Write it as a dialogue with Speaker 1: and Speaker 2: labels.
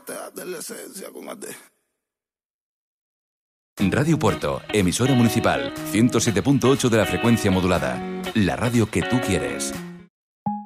Speaker 1: de la esencia con AD.
Speaker 2: Radio Puerto, emisora municipal, 107.8 de la frecuencia modulada. La radio que tú quieres.